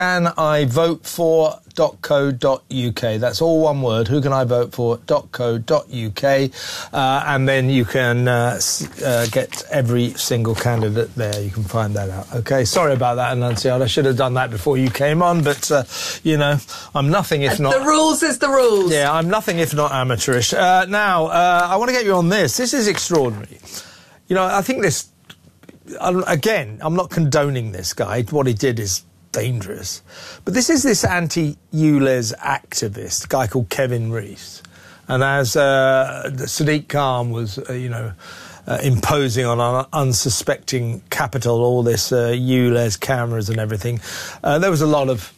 www.whocanivotefor.co.uk. That's all one word, whocanivotefor.co.uk, and then you can get every single candidate there. You can find that out. Okay, sorry about that, Annunziata. I should have done that before you came on, but, you know, I'm nothing if not... The rules is the rules. Yeah, I'm nothing if not amateurish. Now, I want to get you on this. This is extraordinary. You know, I think this... Again, I'm not condoning this guy. What he did is dangerous. But this is this anti-ULEZ activist, a guy called Kevin Rees. And as Sadiq Khan was, imposing on an unsuspecting capital all this ULEZ cameras and everything, there was a lot of,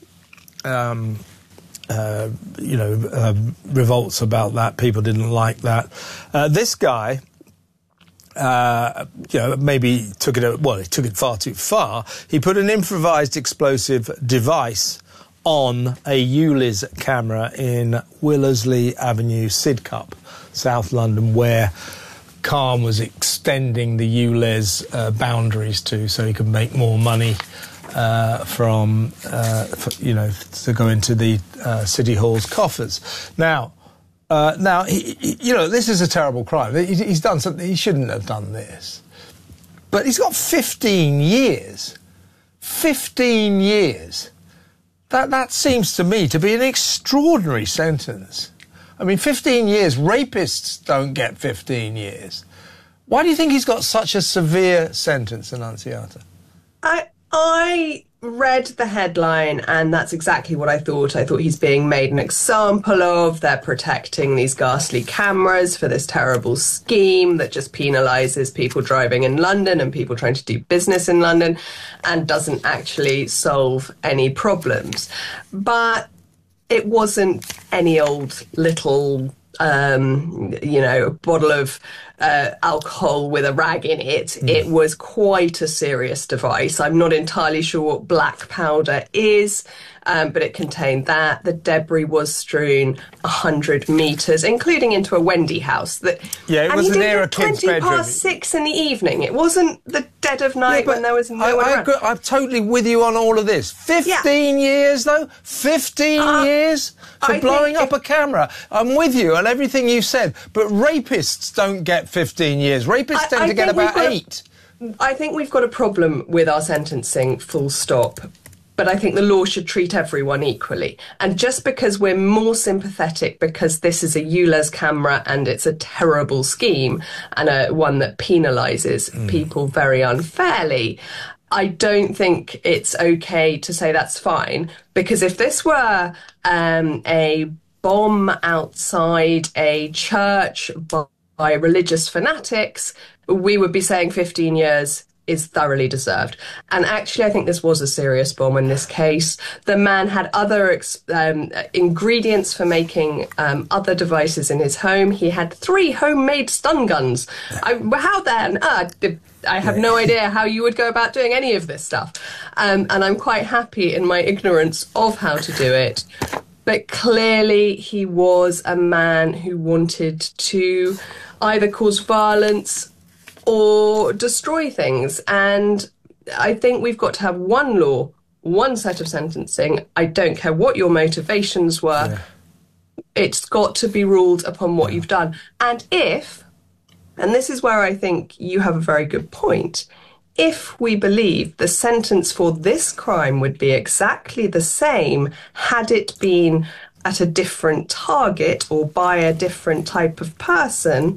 revolts about that. People didn't like that. This guy... maybe took it far too far. He put an improvised explosive device on a ULEZ camera in Willersley Avenue, Sidcup, South London, where Khan was extending the ULEZ boundaries to, so he could make more money to go into the City Hall's coffers. Now, this is a terrible crime. He's done something. He shouldn't have done this. But he's got 15 years. 15 years. That seems to me to be an extraordinary sentence. I mean, 15 years. Rapists don't get 15 years. Why do you think he's got such a severe sentence, Annunziata? I read the headline, and that's exactly what I thought. I thought he's being made an example of. They're protecting these ghastly cameras for this terrible scheme that just penalises people driving in London and people trying to do business in London and doesn't actually solve any problems. But it wasn't any old little... a bottle of alcohol with a rag in it. It was quite a serious device. I'm not entirely sure what black powder is, but it contained that. The debris was strewn 100 metres, including into a Wendy house. It was near a kid's bedroom. 6:20 in the evening. It wasn't the dead of night when there was no one around. I'm totally with you on all of this. 15 years, though? 15 years for blowing up a camera. I'm with you on everything you said, but rapists don't get 15 years. Rapists tend to get about 8. I think we've got a problem with our sentencing, full stop. But I think the law should treat everyone equally. And just because we're more sympathetic because this is a ULEZ camera and it's a terrible scheme and one that penalises people very unfairly, I don't think it's okay to say that's fine. Because if this were a bomb outside a church by religious fanatics, we would be saying 15 years is thoroughly deserved. And actually, I think this was a serious bomb in this case. The man had other ingredients for making other devices in his home. He had 3 homemade stun guns. How then? I have no idea how you would go about doing any of this stuff. And I'm quite happy in my ignorance of how to do it. But clearly he was a man who wanted to either cause violence or destroy things. And I think we've got to have one law, one set of sentencing. I don't care what your motivations were. Yeah. It's got to be ruled upon what you've done. And this is where I think you have a very good point, if we believe the sentence for this crime would be exactly the same had it been at a different target or by a different type of person,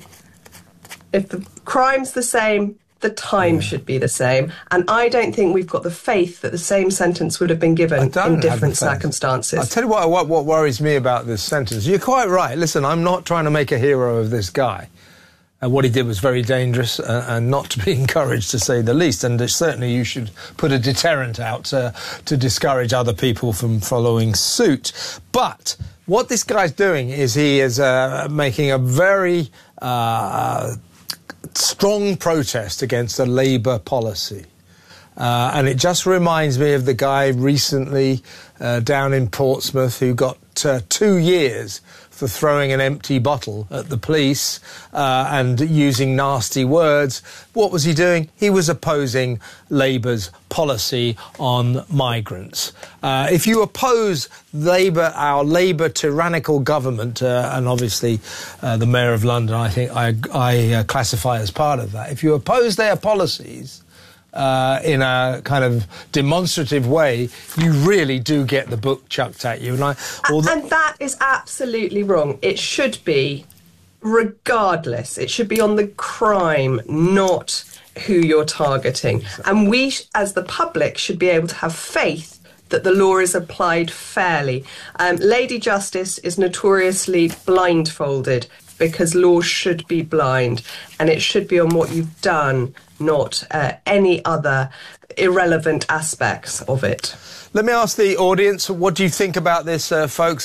if the crime's the same, the time should be the same. And I don't think we've got the faith that the same sentence would have been given in different circumstances. I'll tell you what worries me about this sentence. You're quite right. Listen, I'm not trying to make a hero of this guy. What he did was very dangerous and not to be encouraged, to say the least. And certainly you should put a deterrent out to discourage other people from following suit. But what this guy's doing is he is making a very strong protest against a Labour policy. And it just reminds me of the guy recently down in Portsmouth who got got 2 years for throwing an empty bottle at the police and using nasty words. What was he doing? He was opposing Labour's policy on migrants. If you oppose our Labour tyrannical government, and obviously the Mayor of London, I think I classify as part of that. If you oppose their policies in a kind of demonstrative way, you really do get the book chucked at you. And that is absolutely wrong. It should be, regardless, it should be on the crime, not who you're targeting. And we, as the public, should be able to have faith that the law is applied fairly. Lady Justice is notoriously blindfolded because law should be blind, and it should be on what you've done, not any other irrelevant aspects of it. Let me ask the audience, what do you think about this, folks?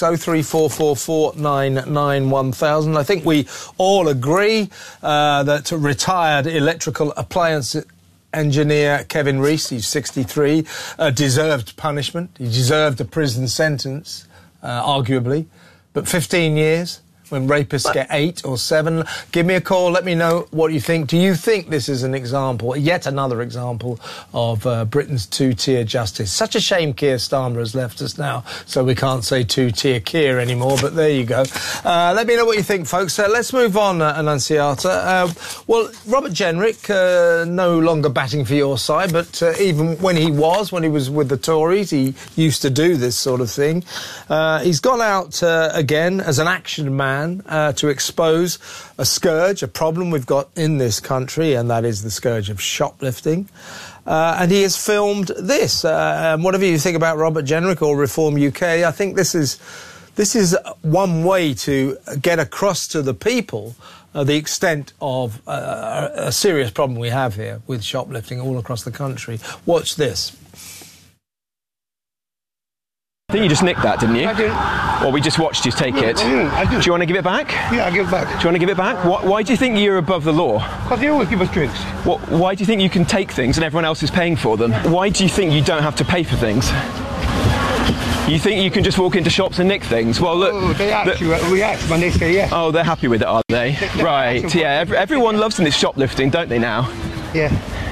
03444991000. I think we all agree that retired electrical appliance engineer Kevin Rees, he's 63, deserved punishment. He deserved a prison sentence, arguably, but 15 years. When rapists get 8 or 7. Give me a call, let me know what you think. Do you think this is an example, yet another example of Britain's two-tier justice? Such a shame Keir Starmer has left us now, so we can't say two-tier Keir anymore, but there you go. Let me know what you think, folks. Let's move on, Annunziata. Well, Robert Jenrick, no longer batting for your side, but even when he was with the Tories, he used to do this sort of thing. He's gone out again as an action man, to expose a scourge, a problem we've got in this country, and that is the scourge of shoplifting. And he has filmed this. Whatever you think about Robert Jenrick or Reform UK, I think this is one way to get across to the people the extent of a serious problem we have here with shoplifting all across the country. Watch this. I think you just nicked that, didn't you? I did. Well, we just watched you take it. I did. Do you want to give it back? Yeah, I'll give it back. Do you want to give it back? Why do you think you're above the law? Because they always give us drinks. Why do you think you can take things and everyone else is paying for them? Why do you think you don't have to pay for things? You think you can just walk into shops and nick things? Well, look... they actually react when they say yes. Oh, they're happy with it, are they? Right, yeah. Everyone loves this shoplifting, don't they now? Yeah.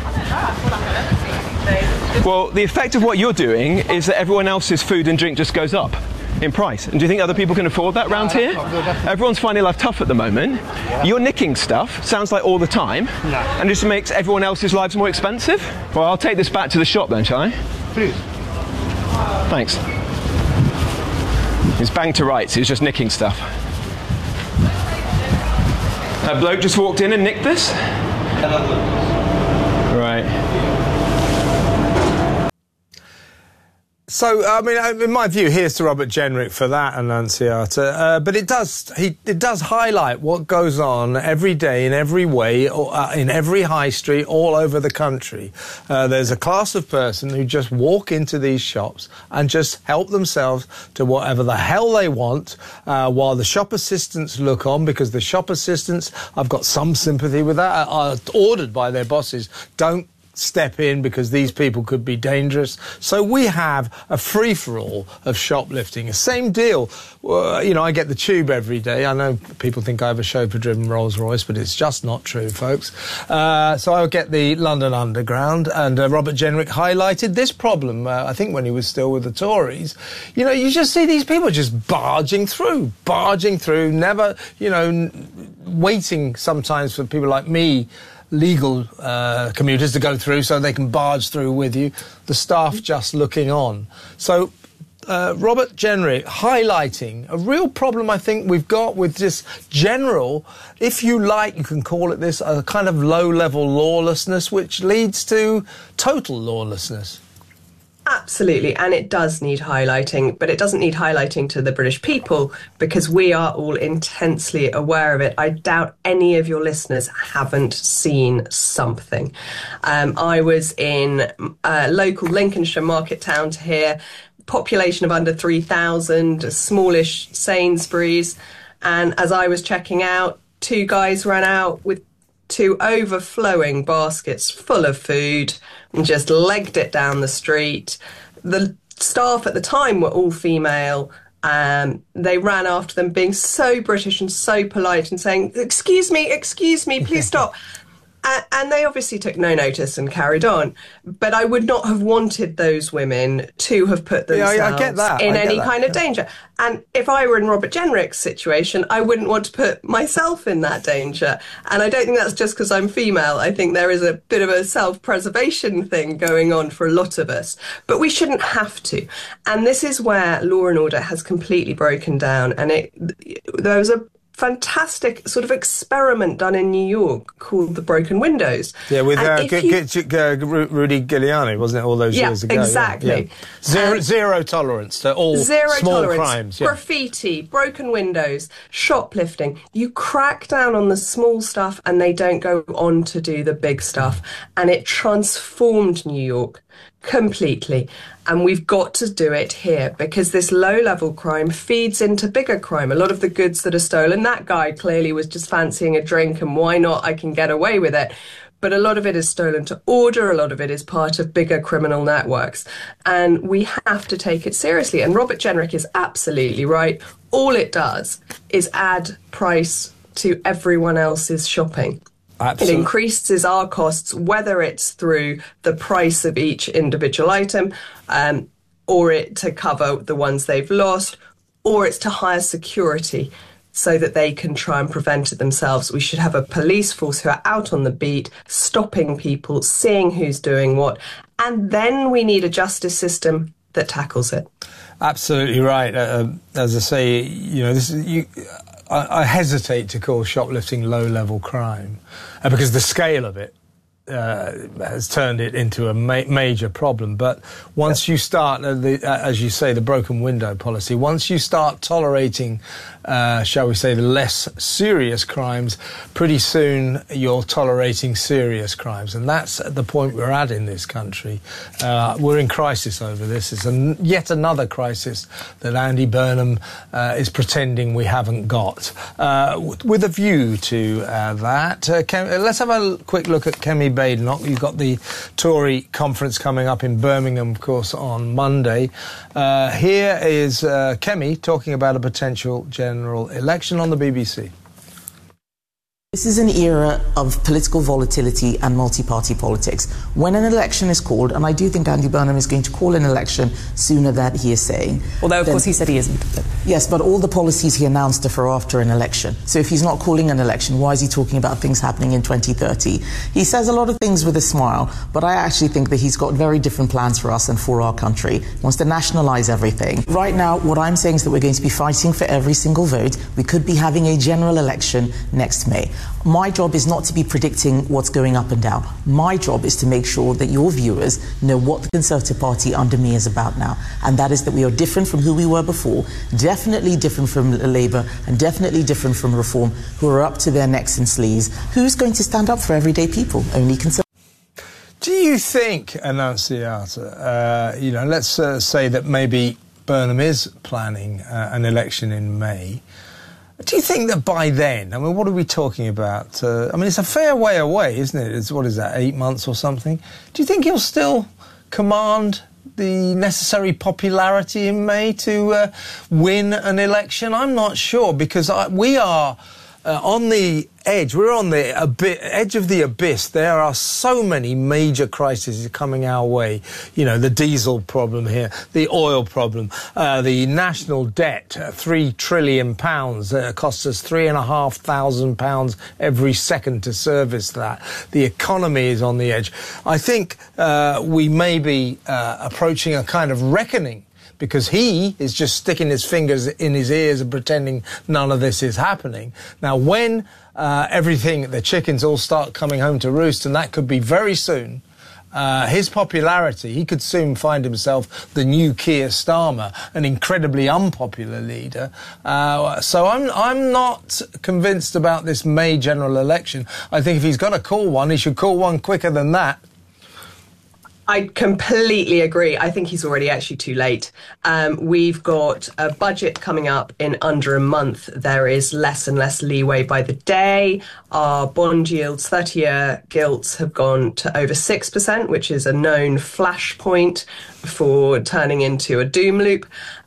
Well, the effect of what you're doing is that everyone else's food and drink just goes up in price. And do you think other people can afford that round here? Everyone's finding life tough at the moment. Yeah. You're nicking stuff, sounds like all the time, and just makes everyone else's lives more expensive? Well, I'll take this back to the shop then, shall I? Please. Thanks. He's banged to rights, he was just nicking stuff. That bloke just walked in and nicked this? Right. So, I mean, in my view, here's to Robert Jenrick for that, Annunziata. But it does highlight what goes on every day, in every way, in every high street, all over the country. There's a class of person who just walk into these shops and just help themselves to whatever the hell they want, while the shop assistants look on, because the shop assistants, I've got some sympathy with that, are ordered by their bosses, don't step in because these people could be dangerous. So we have a free-for-all of shoplifting. Same deal. You know, I get the Tube every day. I know people think I have a chauffeur-driven Rolls-Royce, but it's just not true, folks. So I'll get the London Underground, and Robert Jenrick highlighted this problem, I think when he was still with the Tories. You know, you just see these people just barging through, never, you know, waiting sometimes for people like me, legal commuters, to go through so they can barge through with you. The staff just looking on. So Robert Jenrick highlighting a real problem I think we've got with this general, if you like, you can call it this, a kind of low-level lawlessness which leads to total lawlessness. Absolutely, and it does need highlighting, but it doesn't need highlighting to the British people because we are all intensely aware of it. I doubt any of your listeners haven't seen something. I was in local Lincolnshire market town to here, population of under 3,000, a smallish Sainsbury's, and as I was checking out, 2 guys ran out with 2 overflowing baskets full of food and just legged it down the street. The staff at the time were all female, They ran after them, being so British and so polite and saying, excuse me, please stop. And they obviously took no notice and carried on. But I would not have wanted those women to have put themselves in any kind of danger. And if I were in Robert Jenrick's situation, I wouldn't want to put myself in that danger. And I don't think that's just because I'm female. I think there is a bit of a self-preservation thing going on for a lot of us. But we shouldn't have to. And this is where law and order has completely broken down. And there was a fantastic sort of experiment done in New York called the Broken Windows. Yeah, with Rudy Giuliani, wasn't it, all those years ago? Exactly. Yeah. Zero tolerance to all small crimes. Yeah. Graffiti, broken windows, shoplifting. You crack down on the small stuff and they don't go on to do the big stuff. And it transformed New York completely. And we've got to do it here because this low-level crime feeds into bigger crime. A lot of the goods that are stolen, that guy clearly was just fancying a drink and why not, I can get away with it. But a lot of it is stolen to order, a lot of it is part of bigger criminal networks. And we have to take it seriously. And Robert Jenrick is absolutely right. All it does is add price to everyone else's shopping. Absolutely. It increases our costs, whether it's through the price of each individual item, or it to cover the ones they've lost, or it's to hire security so that they can try and prevent it themselves. We should have a police force who are out on the beat, stopping people, seeing who's doing what, and then we need a justice system that tackles it. Absolutely right. As I say, you know, I hesitate to call shoplifting low-level crime because the scale of it has turned it into a major problem. But once you start, as you say, the broken window policy, once you start tolerating, shall we say, the less serious crimes, pretty soon you're tolerating serious crimes. And that's the point we're at in this country. We're in crisis over this. It's yet another crisis that Andy Burnham is pretending we haven't got. With a view to that, let's have a quick look at Kemi Badenoch. You've got the Tory conference coming up in Birmingham, of course, on Monday. Here is Kemi talking about a potential general election on the BBC. This is an era of political volatility and multi-party politics. When an election is called, and I do think Andy Burnham is going to call an election sooner than he is saying. Although, of course, he said he isn't. Yes, but all the policies he announced are for after an election. So if he's not calling an election, why is he talking about things happening in 2030? He says a lot of things with a smile, but I actually think that he's got very different plans for us and for our country. He wants to nationalise everything. Right now, what I'm saying is that we're going to be fighting for every single vote. We could be having a general election next May. My job is not to be predicting what's going up and down. My job is to make sure that your viewers know what the Conservative Party under me is about now. And that is that we are different from who we were before, definitely different from Labour, and definitely different from Reform, who are up to their necks in sleaze. Who's going to stand up for everyday people? Only Conservative. Do you think, Annunziata, let's say that maybe Burnham is planning an election in May. Do you think that by then, I mean, what are we talking about? It's a fair way away, isn't it? It's, 8 months or something? Do you think he'll still command the necessary popularity in May to win an election? I'm not sure, because we are on the edge. We're on the edge of the abyss. There are so many major crises coming our way. You know, the diesel problem here, the oil problem, the national debt, £3 trillion. Costs us £3,500 every second to service that. The economy is on the edge. I think we may be approaching a kind of reckoning, because he is just sticking his fingers in his ears and pretending none of this is happening. Now, when the chickens all start coming home to roost, and that could be very soon, his popularity, he could soon find himself the new Keir Starmer, an incredibly unpopular leader. So I'm not convinced about this May general election. I think if he's got to call one, he should call one quicker than that. I completely agree. I think he's already actually too late. We've got a budget coming up in under a month. There is less and less leeway by the day. Our bond yields, 30-year gilts, have gone to over 6%, which is a known flashpoint. for turning into a doom loop.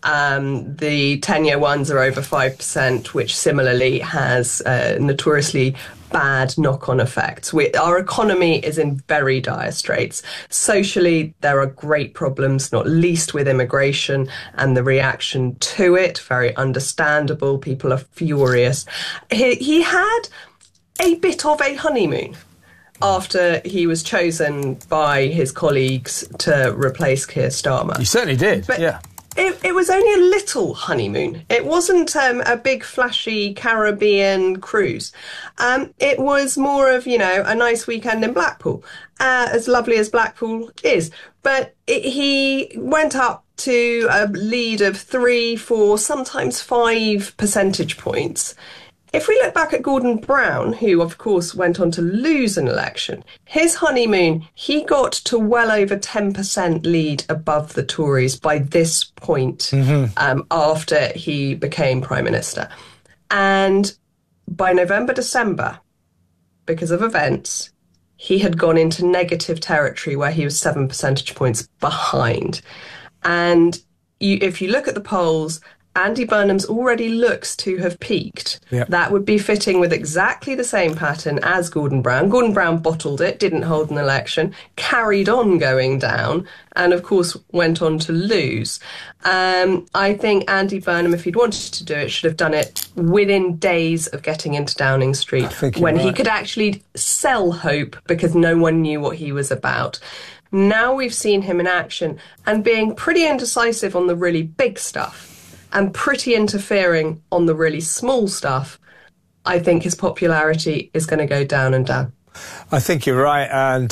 The 10-year ones are over 5%, which similarly has notoriously bad knock-on effects. Our economy is in very dire straits. Socially, there are great problems, not least with immigration and the reaction to it. Very understandable. People are furious. He had a bit of a honeymoon after he was chosen by his colleagues to replace Keir Starmer. He certainly did, yeah. It was only a little honeymoon. It wasn't a big flashy Caribbean cruise. It was more of, a nice weekend in Blackpool, as lovely as Blackpool is. But he went up to a lead of 3, 4, sometimes 5 percentage points. If we look back at Gordon Brown, who of course went on to lose an election, his honeymoon, he got to well over 10% lead above the Tories by this point after he became Prime Minister. And by November, December, because of events, he had gone into negative territory where he was 7 percentage points behind. And if you look at the polls, Andy Burnham's already looks to have peaked. Yep. That would be fitting with exactly the same pattern as Gordon Brown. Gordon Brown bottled it, didn't hold an election, carried on going down, and of course went on to lose. I think Andy Burnham, if he'd wanted to do it, should have done it within days of getting into Downing Street, when he could actually sell hope, because no one knew what he was about. Now we've seen him in action and being pretty indecisive on the really big stuff and pretty interfering on the really small stuff. I think his popularity is going to go down and down. I think you're right, and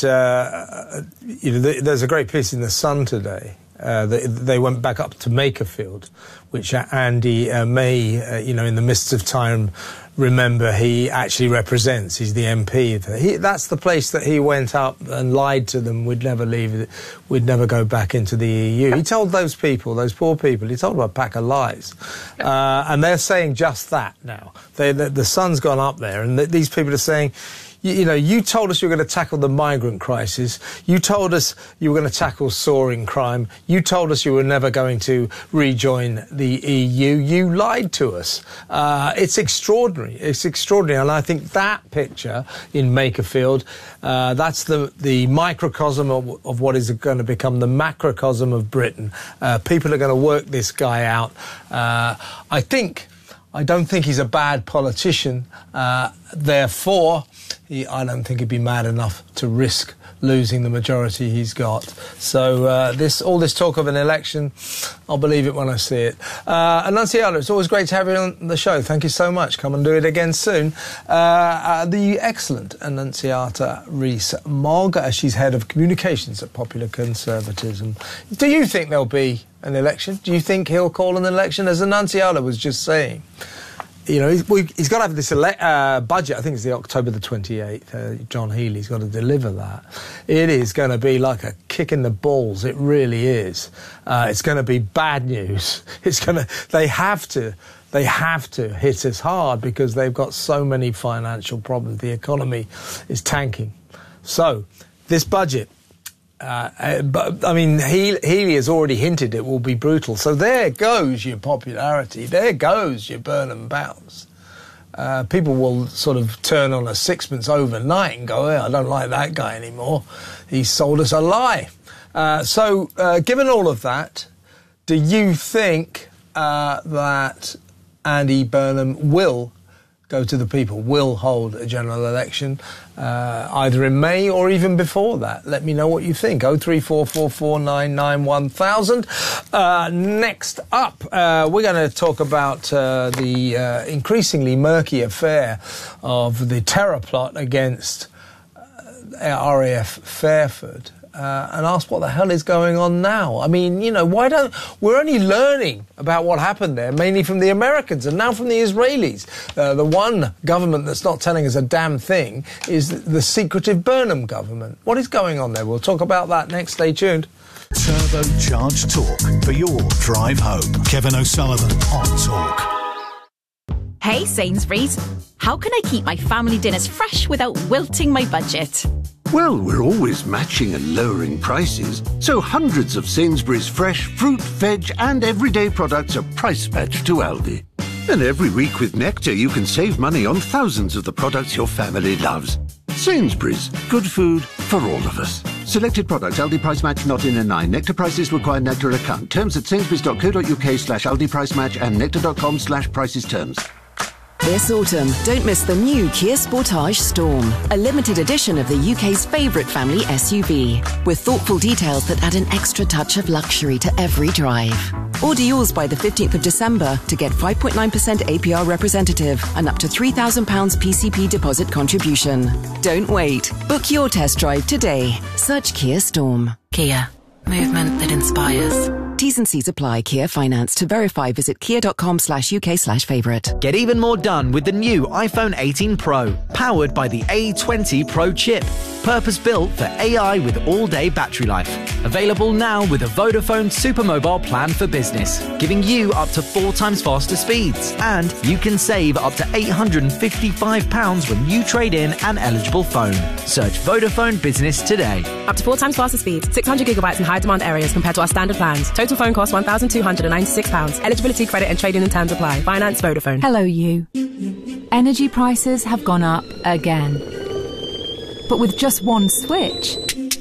there's a great piece in The Sun today. They went back up to Makerfield, which Andy may, in the midst of time, remember he actually represents. He's the MP. That's the place that he went up and lied to them. We'd never leave. We'd never go back into the EU. He told those people, those poor people, he told them a pack of lies. And they're saying just that now. The Sun's gone up there, and these people are saying, you told us you were going to tackle the migrant crisis. You told us you were going to tackle soaring crime. You told us you were never going to rejoin the EU. You lied to us. It's extraordinary. It's extraordinary. And I think that picture in Makerfield, that's the microcosm of what is going to become the macrocosm of Britain. People are going to work this guy out. I don't think he's a bad politician. Therefore, I don't think he'd be mad enough to risk losing the majority he's got. So all this talk of an election, I'll believe it when I see it. Annunziata, it's always great to have you on the show. Thank you so much. Come and do it again soon. The excellent Annunziata Rees-Mogg, she's head of communications at Popular Conservatism. Do you think there'll be an election? Do you think he'll call an election? As Annunziata was just saying, he's got to have this budget. I think it's the October the 28th. John Healey's got to deliver that. It is going to be like a kick in the balls. It really is. It's going to be bad news. They have to hit us hard because they've got so many financial problems. The economy is tanking. So this budget. But I mean, Healey has already hinted it will be brutal. So there goes your popularity. There goes your Burnham bounce. People will sort of turn on a sixpence overnight and go, I don't like that guy anymore. He sold us a lie. So given all of that, do you think that Andy Burnham will go to the people, will hold a general election, either in May or even before that? Let me know what you think. 03444991000. Next up, we're going to talk about the increasingly murky affair of the terror plot against RAF Fairford. And ask what the hell is going on now. I mean, we're only learning about what happened there, mainly from the Americans and now from the Israelis. The one government that's not telling us a damn thing is the Burnham government. What is going on there? We'll talk about that next. Stay tuned. Turbocharged talk for your drive home. Kevin O'Sullivan on Talk. Hey Sainsbury's, how can I keep my family dinners fresh without wilting my budget? Well, we're always matching and lowering prices, so hundreds of Sainsbury's fresh fruit, veg and everyday products are price matched to Aldi. And every week with Nectar you can save money on thousands of the products your family loves. Sainsbury's, good food for all of us. Selected products, Aldi price match not in a 9. Nectar prices require Nectar account. Terms at sainsbury's.co.uk/Aldi price match and nectar.com/prices terms. This autumn, don't miss the new Kia Sportage Storm, a limited edition of the UK's favourite family SUV, with thoughtful details that add an extra touch of luxury to every drive. Order yours by the 15th of December to get 5.9% APR representative and up to £3,000 PCP deposit contribution. Don't wait. Book your test drive today. Search Kia Storm. Kia. Movement that inspires. T's and C's apply. Kia Finance. To verify, visit kia.com/UK/favourite. Get even more done with the new iPhone 18 Pro, powered by the A20 Pro chip. Purpose-built for AI with all-day battery life. Available now with a Vodafone Supermobile plan for business, giving you up to 4 times faster speeds. And you can save up to £855 when you trade in an eligible phone. Search Vodafone Business today. Up to 4 times faster speeds, 600 gigabytes in high-demand areas compared to our standard plans. Total phone cost £1,296. Eligibility, credit and trading and terms apply. Finance Vodafone. Hello, you. Energy prices have gone up again. But with just one switch,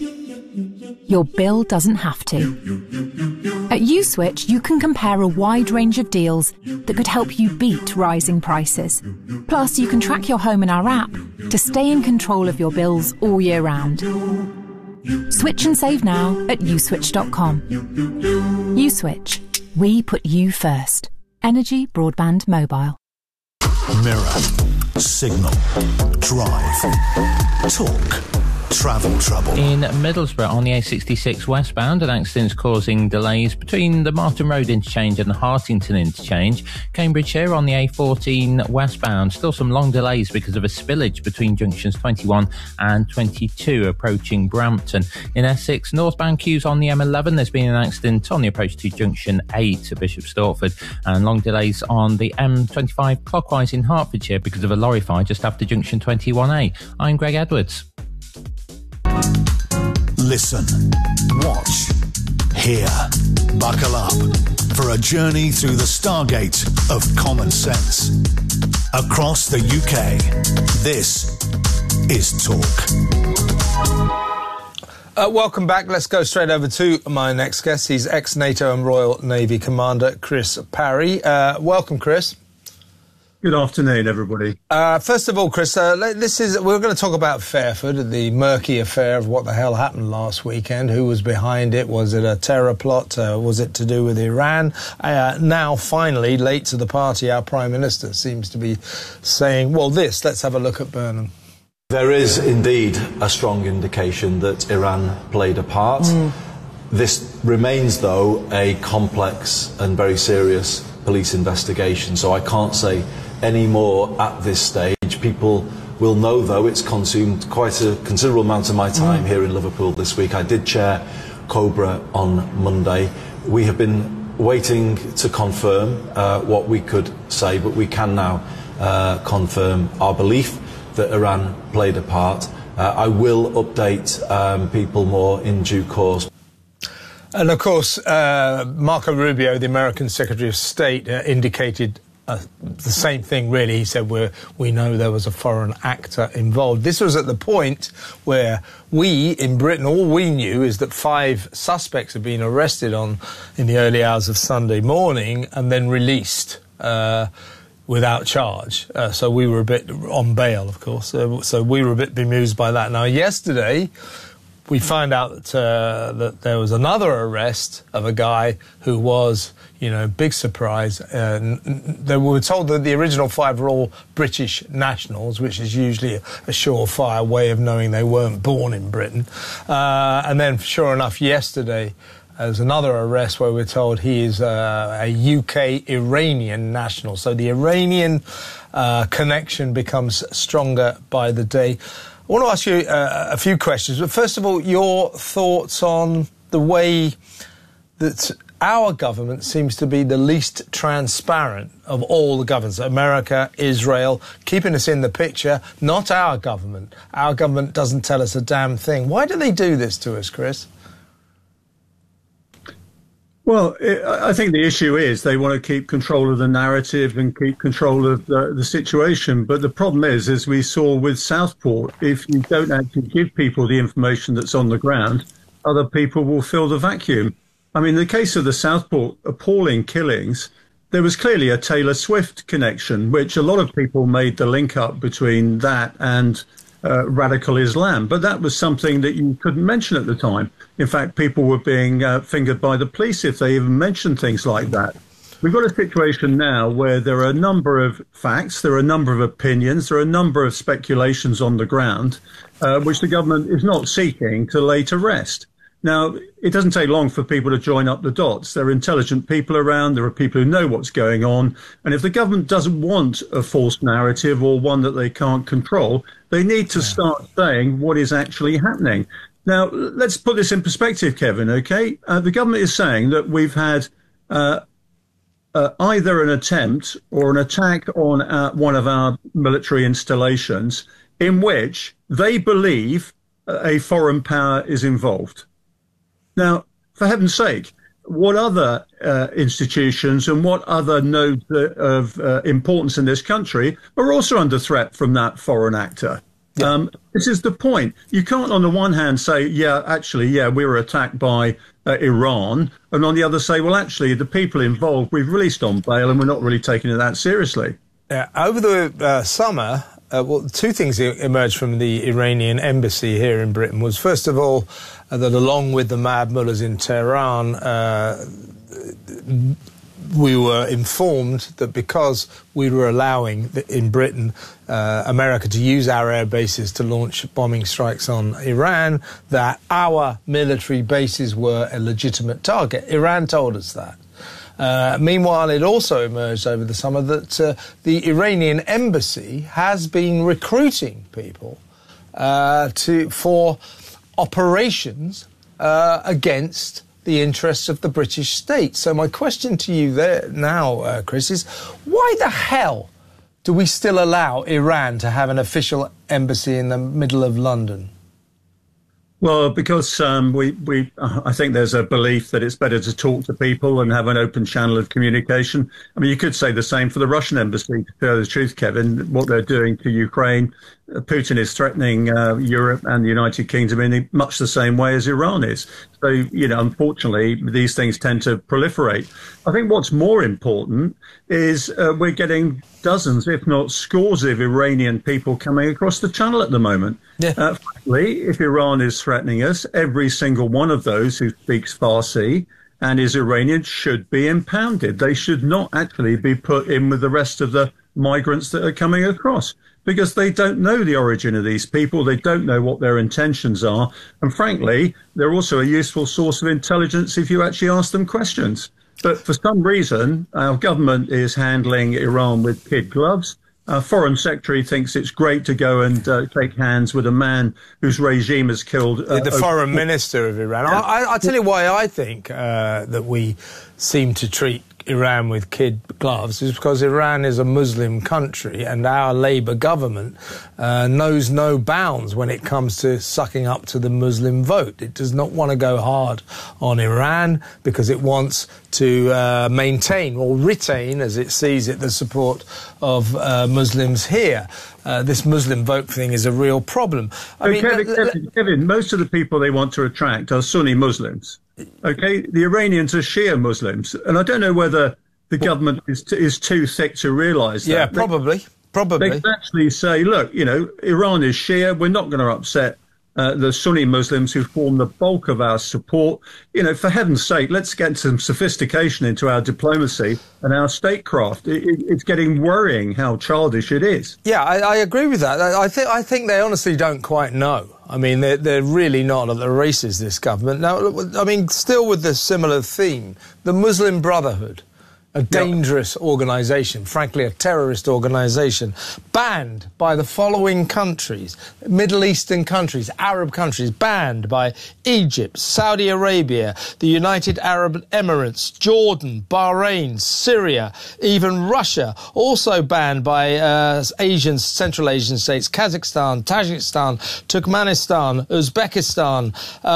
your bill doesn't have to. At USwitch, you can compare a wide range of deals that could help you beat rising prices. Plus, you can track your home in our app to stay in control of your bills all year round. Switch and save now at uswitch.com. USwitch. We put you first. Energy, broadband, mobile. Mirror, signal, drive, talk, travel trouble. In Middlesbrough on the A66 westbound, an accident's causing delays between the Martin Road interchange and the Hartington interchange. Cambridgeshire on the A14 westbound, still some long delays because of a spillage between junctions 21 and 22 approaching Brampton. In Essex, northbound queues on the M11, there's been an accident on the approach to junction 8 at Bishop Stortford, and long delays on the M25 clockwise in Hertfordshire because of a lorry fire just after junction 21A. I'm Greg Edwards. Listen, watch, hear. Buckle up for a journey through the stargate of common sense. Across the UK, this is Talk. Welcome back. Let's go straight over to my next guest. He's ex-NATO and Royal Navy Commander Chris Parry. Welcome, Chris. Good afternoon, everybody. First of all, Chris, we're going to talk about Fairford, the murky affair of what the hell happened last weekend. Who was behind it? Was it a terror plot? Was it to do with Iran? Now, finally, late to the party, our Prime Minister seems to be saying, well, let's have a look at Burnham. There is indeed a strong indication that Iran played a part. This remains, though, a complex and very serious police investigation, so I can't say any more at this stage. People will know, though, it's consumed quite a considerable amount of my time here in Liverpool this week. I did chair COBRA on Monday. We have been waiting to confirm what we could say, but we can now confirm our belief that Iran played a part. I will update people more in due course. And, of course, Marco Rubio, the American Secretary of State, indicated the same thing, really. He said, we know there was a foreign actor involved. This was at the point where we, in Britain, all we knew is that 5 suspects had been arrested in the early hours of Sunday morning and then released without charge. So we were a bit on bail, of course. So we were a bit bemused by that. Now, yesterday, we find out that there was another arrest of a guy who was, big surprise. They were told that the original 5 were all British nationals, which is usually a surefire way of knowing they weren't born in Britain. And then, sure enough, yesterday, there's another arrest where we're told he is a UK Iranian national. So the Iranian connection becomes stronger by the day. I want to ask you a few questions, but first of all, your thoughts on the way that our government seems to be the least transparent of all the governments. America, Israel, keeping us in the picture, not our government. Our government doesn't tell us a damn thing. Why do they do this to us, Chris? Well, I think the issue is they want to keep control of the narrative and keep control of the situation. But the problem is, as we saw with Southport, if you don't actually give people the information that's on the ground, other people will fill the vacuum. I mean, in the case of the Southport appalling killings, there was clearly a Taylor Swift connection, which a lot of people made the link up between that and radical Islam. But that was something that you couldn't mention at the time. In fact, people were being fingered by the police if they even mentioned things like that. We've got a situation now where there are a number of facts, there are a number of opinions, there are a number of speculations on the ground, which the government is not seeking to lay to rest. Now, it doesn't take long for people to join up the dots. There are intelligent people around. There are people who know what's going on. And if the government doesn't want a false narrative or one that they can't control, they need to start saying what is actually happening. Now, let's put this in perspective, Kevin, OK? The government is saying that we've had either an attempt or an attack on one of our military installations in which they believe a foreign power is involved. Now, for heaven's sake, what other institutions and what other nodes of importance in this country are also under threat from that foreign actor? Yeah. This is the point. You can't, on the one hand, say, we were attacked by Iran, and on the other say, well, actually, the people involved we've released on bail and we're not really taking it that seriously. Over the summer, two things emerged from the Iranian embassy here in Britain was, first of all, that along with the mad mullahs in Tehran, we were informed that because we were allowing, in Britain, America to use our air bases to launch bombing strikes on Iran, that our military bases were a legitimate target. Iran told us that. Meanwhile, it also emerged over the summer that the Iranian embassy has been recruiting people for operations against the interests of the British state. So my question to you there now, Chris, is why the hell do we still allow Iran to have an official embassy in the middle of London? Well, because I think there's a belief that it's better to talk to people and have an open channel of communication. I mean, you could say the same for the Russian embassy, to tell the truth, Kevin, what they're doing to Ukraine. Putin is threatening Europe and the United Kingdom in much the same way as Iran is. So, unfortunately, these things tend to proliferate. I think what's more important is we're getting dozens, if not scores of Iranian people coming across the channel at the moment. Yeah. Frankly, if Iran is threatening us, every single one of those who speaks Farsi and is Iranian should be impounded. They should not actually be put in with the rest of the migrants that are coming across, because they don't know the origin of these people. They don't know what their intentions are. And frankly, they're also a useful source of intelligence if you actually ask them questions. But for some reason, our government is handling Iran with kid gloves. Our foreign secretary thinks it's great to go and shake hands with a man whose regime has killed... the foreign minister of Iran. Yeah. I'll tell you why I think that we seem to treat Iran with kid gloves is because Iran is a Muslim country and our Labour government knows no bounds when it comes to sucking up to the Muslim vote. It does not want to go hard on Iran because it wants to maintain or retain, as it sees it, the support of Muslims here. This Muslim vote thing is a real problem. Kevin, most of the people they want to attract are Sunni Muslims. OK, the Iranians are Shia Muslims. And I don't know whether the government is too thick to realise that. Yeah, probably. They can actually say, look, Iran is Shia. We're not going to upset the Sunni Muslims who form the bulk of our support. For heaven's sake, let's get some sophistication into our diplomacy and our statecraft. It's getting worrying how childish it is. Yeah, I agree with that. I think they honestly don't quite know. I mean, they're really not at the races, this government. Now, I mean, still with the similar theme, the Muslim Brotherhood. a dangerous organisation, frankly a terrorist organisation, banned by the following countries, Middle Eastern countries, Arab countries, banned by Egypt, Saudi Arabia, the United Arab Emirates, Jordan, Bahrain, Syria, even Russia, also banned by Central Asian states, Kazakhstan, Tajikistan, Turkmenistan, Uzbekistan.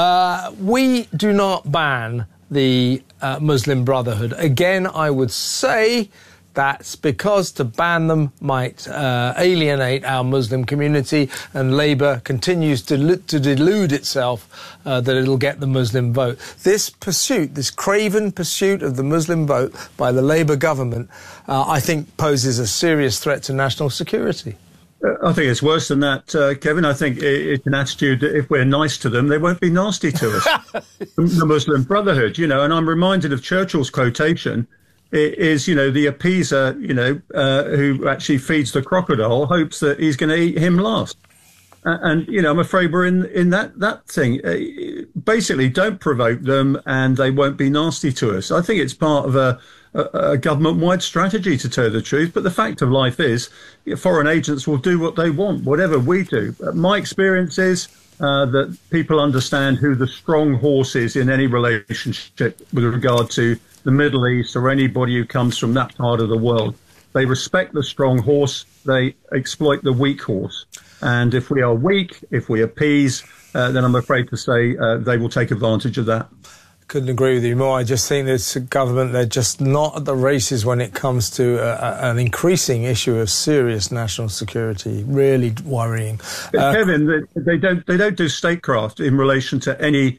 We do not ban the Muslim Brotherhood. Again, I would say that's because to ban them might alienate our Muslim community, and Labour continues to delude itself that it'll get the Muslim vote. This pursuit, this craven pursuit of the Muslim vote by the Labour government, I think poses a serious threat to national security. I think it's worse than that, Kevin. I think it's an attitude that if we're nice to them, they won't be nasty to us. The Muslim Brotherhood, you know, and I'm reminded of Churchill's quotation, is, you know, the appeaser, you know, who actually feeds the crocodile, hopes that he's going to eat him last. And, you know, I'm afraid we're in that thing. Basically, don't provoke them and they won't be nasty to us. I think it's part of a government-wide strategy, to tell the truth. But the fact of life is foreign agents will do what they want, whatever we do. My experience is that people understand who the strong horse is in any relationship with regard to the Middle East or anybody who comes from that part of the world. They respect the strong horse. They exploit the weak horse. And if we are weak, if we appease, then I'm afraid to say they will take advantage of that. Couldn't agree with you more. I just think this government, they're just not at the races when it comes to an increasing issue of serious national security. Really worrying. Kevin, they don't do statecraft in relation to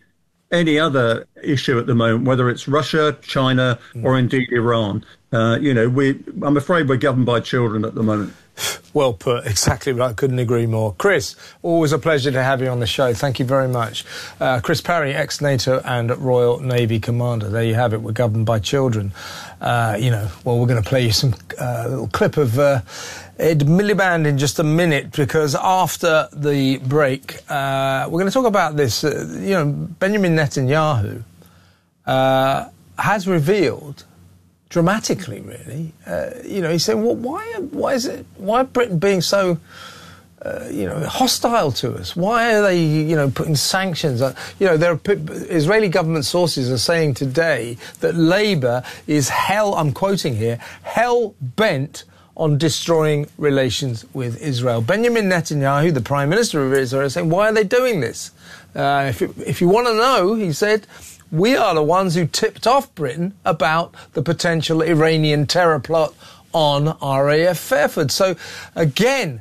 any other issue at the moment, whether it's Russia, China, or indeed Iran. You know, I'm afraid we're governed by children at the moment. Well put, exactly right. Couldn't agree more. Chris, always a pleasure to have you on the show. Thank you very much. Chris Parry, ex-NATO and Royal Navy Commander. There you have it. We're governed by children. You know, well, we're going to play you some little clip of Ed Miliband in just a minute, because after the break, we're going to talk about this. You know, Benjamin Netanyahu has revealed, dramatically, really. You know, he said, "Well, why Britain being so, you know, hostile to us? Why are they, you know, putting sanctions?" You know, Israeli government sources are saying today that Labour is I'm quoting here, hell bent on destroying relations with Israel. Benjamin Netanyahu, the Prime Minister of Israel, is saying, "Why are they doing this? If you want to know," he said, "we are the ones who tipped off Britain about the potential Iranian terror plot on RAF Fairford." So, again,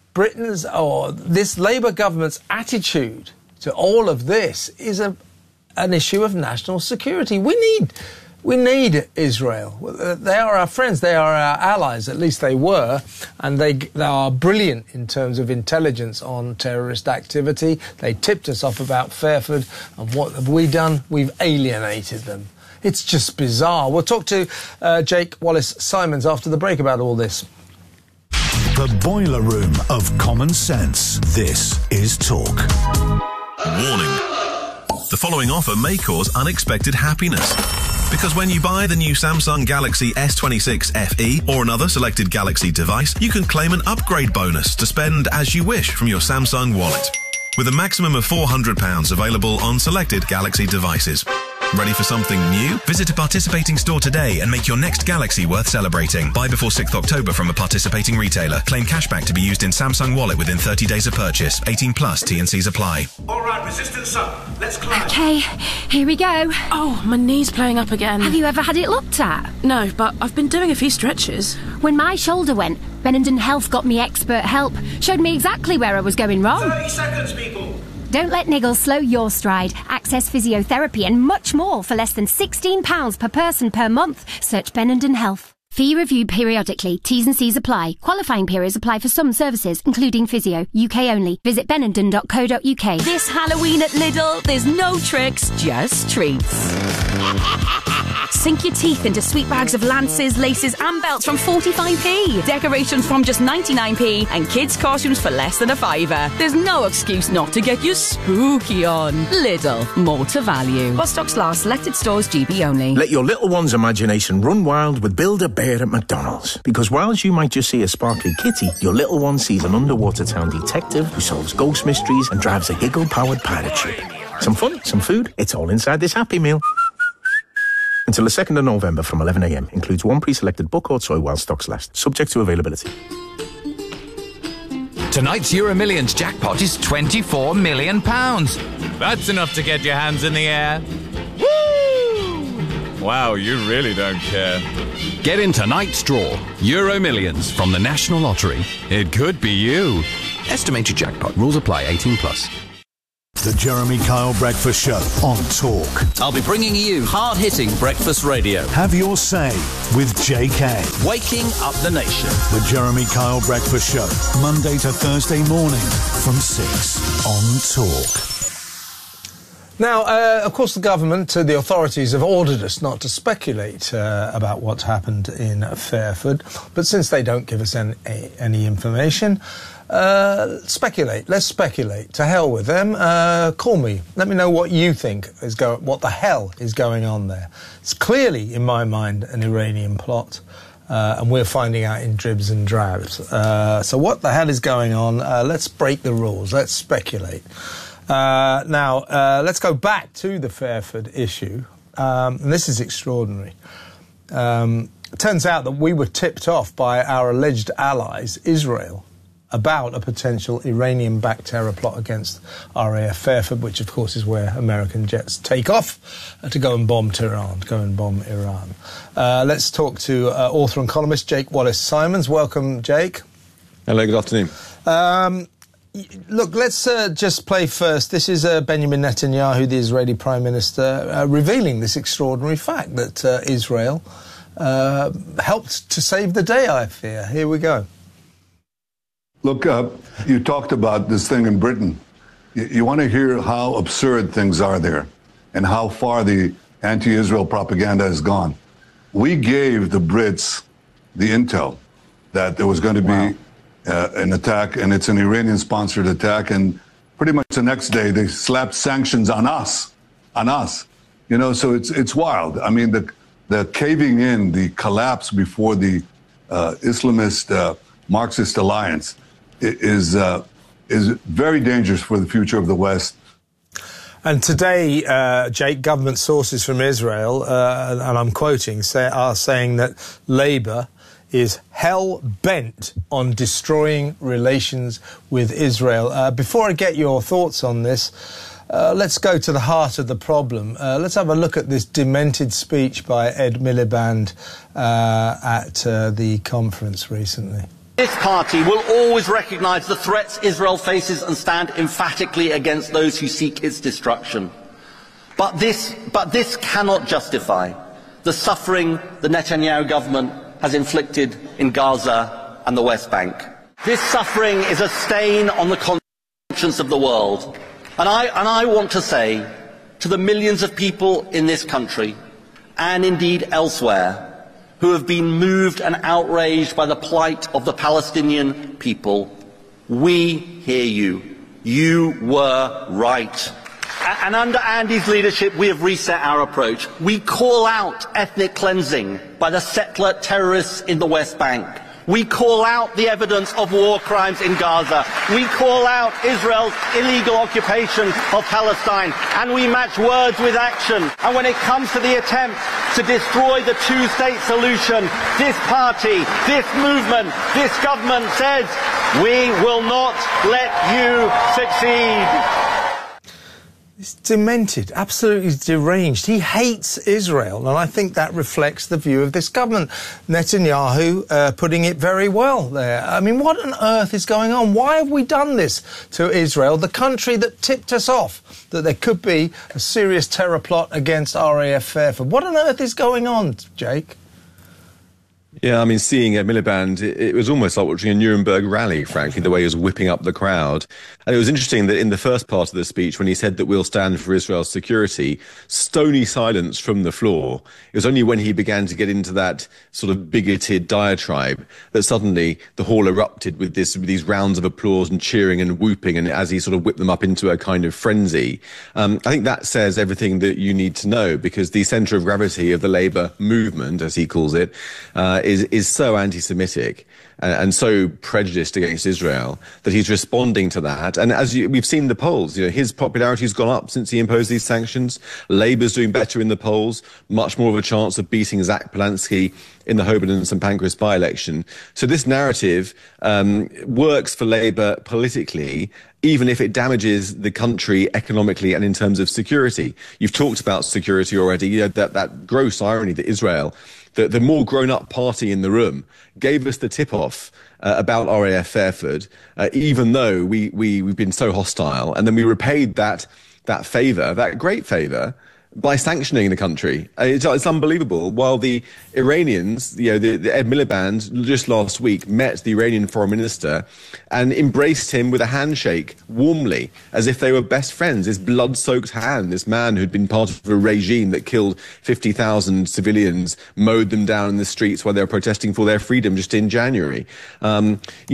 this Labour government's attitude to all of this is an issue of national security. We need Israel. They are our friends. They are our allies. At least they were. And they are brilliant in terms of intelligence on terrorist activity. They tipped us off about Fairford. And what have we done? We've alienated them. It's just bizarre. We'll talk to Jake Wallace-Simons after the break about all this. The boiler room of common sense. This is Talk. Warning. The following offer may cause unexpected happiness. Because when you buy the new Samsung Galaxy S26 FE or another selected Galaxy device, you can claim an upgrade bonus to spend as you wish from your Samsung wallet, with a maximum of £400 available on selected Galaxy devices. Ready for something new? Visit a participating store today and make your next Galaxy worth celebrating. Buy before 6th October from a participating retailer. Claim cashback to be used in Samsung Wallet within 30 days of purchase. 18 plus, T&Cs apply. All right, resistance up. Let's climb. Okay, here we go. Oh, my knee's playing up again. Have you ever had it looked at? No, but I've been doing a few stretches. When my shoulder went, Benenden Health got me expert help. Showed me exactly where I was going wrong. 30 seconds, people. Don't let niggles slow your stride. Access physiotherapy and much more for less than £16 per person per month. Search Benenden Health. Fee reviewed periodically. T's and C's apply. Qualifying periods apply for some services, including physio. UK only. Visit benenden.co.uk. This Halloween at Lidl, there's no tricks, just treats. Sink your teeth into sweet bags of lances, laces and belts from 45p. Decorations from just 99p and kids' costumes for less than a fiver. There's no excuse not to get your spooky on. Lidl, more to value. While stocks last, selected stores GB only. Let your little one's imagination run wild with Build-A-Bear at McDonald's. Because whilst you might just see a sparkly kitty, your little one sees an underwater town detective who solves ghost mysteries and drives a giggle-powered pirate ship. Some fun, some food, it's all inside this Happy Meal. Until the 2nd of November from 11 a.m. Includes one pre-selected book or toy while stocks last. Subject to availability. Tonight's Euro Millions jackpot is £24 million. That's enough to get your hands in the air. Woo! Wow, you really don't care. Get in tonight's draw. Euro Millions from the National Lottery. It could be you. Estimated jackpot. Rules apply. 18+. The Jeremy Kyle Breakfast Show on Talk. I'll be bringing you hard-hitting breakfast radio. Have your say with JK. Waking up the nation. The Jeremy Kyle Breakfast Show, Monday to Thursday morning from 6 on Talk. Now, of course, the government, the authorities have ordered us not to speculate about what's happened in Fairford. But since they don't give us any information, speculate. Let's speculate. To hell with them. Call me. Let me know what you think is what the hell is going on there. It's clearly, in my mind, an Iranian plot. And we're finding out in dribs and drabs. So what the hell is going on? Let's break the rules. Let's speculate. Now, let's go back to the Fairford issue. And this is extraordinary. It turns out that we were tipped off by our alleged allies, Israel, about a potential Iranian-backed terror plot against RAF Fairford, which, of course, is where American jets take off to go and bomb Tehran, to go and bomb Iran. Let's talk to author and columnist Jake Wallace-Simons. Welcome, Jake. Hello, good afternoon. Look, let's just play first. This is Benjamin Netanyahu, the Israeli Prime Minister, revealing this extraordinary fact that Israel helped to save the day, I fear. Here we go. Look, you talked about this thing in Britain. You want to hear how absurd things are there and how far the anti-Israel propaganda has gone. We gave the Brits the intel that there was going to be an attack, and it's an Iranian-sponsored attack, and pretty much the next day they slapped sanctions on us. You know, so it's wild. I mean, the caving in, the collapse before the Islamist Marxist alliance is very dangerous for the future of the West. And today, Jake, government sources from Israel, and I'm quoting, are saying that Labour is hell-bent on destroying relations with Israel. Before I get your thoughts on this, let's go to the heart of the problem. Let's have a look at this demented speech by Ed Miliband at the conference recently. This party will always recognise the threats Israel faces and stand emphatically against those who seek its destruction. But this cannot justify the suffering the Netanyahu government has inflicted in Gaza and the West Bank. This suffering is a stain on the conscience of the world. And I want to say to the millions of people in this country, and indeed elsewhere, who have been moved and outraged by the plight of the Palestinian people, we hear you. You were right. And under Andy's leadership, we have reset our approach. We call out ethnic cleansing by the settler terrorists in the West Bank. We call out the evidence of war crimes in Gaza. We call out Israel's illegal occupation of Palestine. And we match words with action. And when it comes to the attempt to destroy the two-state solution, this party, this movement, this government says, we will not let you succeed. It's demented, absolutely deranged. He hates Israel, and I think that reflects the view of this government. Netanyahu putting it very well there. I mean, what on earth is going on? Why have we done this to Israel, the country that tipped us off that there could be a serious terror plot against RAF Fairford? What on earth is going on, Jake? Yeah, I mean, seeing Miliband, it was almost like watching a Nuremberg rally, frankly, the way he was whipping up the crowd. And it was interesting that in the first part of the speech, when he said that we'll stand for Israel's security, stony silence from the floor. It was only when he began to get into that sort of bigoted diatribe that suddenly the hall erupted with these rounds of applause and cheering and whooping, and as he sort of whipped them up into a kind of frenzy. I think that says everything that you need to know, because the centre of gravity of the Labour movement, as he calls it, is so anti-Semitic and so prejudiced against Israel that he's responding to that. And as we've seen the polls, his popularity has gone up since he imposed these sanctions. Labour's doing better in the polls, much more of a chance of beating Zach Polanski in the Holborn and St Pancras by-election. So this narrative works for Labour politically, even if it damages the country economically and in terms of security. You've talked about security already, that gross irony that Israel, the more grown-up party in the room, gave us the tip-off about RAF Fairford, even though we've been so hostile. And then we repaid that favour, that great favour, by sanctioning the country. It's unbelievable. While the Iranians, the Ed Miliband, just last week met the Iranian foreign minister and embraced him with a handshake warmly, as if they were best friends. This blood-soaked hand, this man who'd been part of a regime that killed 50,000 civilians, mowed them down in the streets while they were protesting for their freedom just in January. And the